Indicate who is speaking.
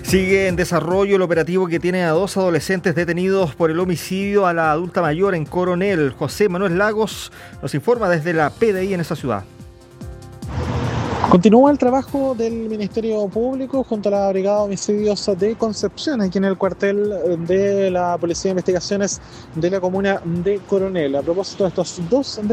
Speaker 1: Sigue en desarrollo el operativo que tiene a 2 adolescentes detenidos por el homicidio a la adulta mayor en Coronel. José Manuel Lagos nos informa desde la PDI en esa ciudad.
Speaker 2: Continúa el trabajo del Ministerio Público junto a la Brigada de Homicidios de Concepción, aquí en el cuartel de la Policía de Investigaciones de la comuna de Coronel. A propósito de estos dos